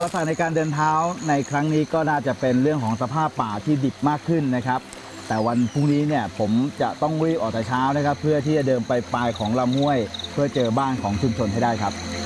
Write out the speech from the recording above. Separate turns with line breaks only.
ลักษณะในการเดินเท้าในครั้งนี้ก็น่าจะเป็นเรื่องของสภาพป่าที่ดิบมากขึ้นนะครับแต่วันพรุ่งนี้เนี่ยผมจะต้องรีบออกแต่เช้านะครับเพื่อที่จะเดินไปปลายของลำห้วยเพื่อเจอบ้านของชุมชนให้ได้ครับ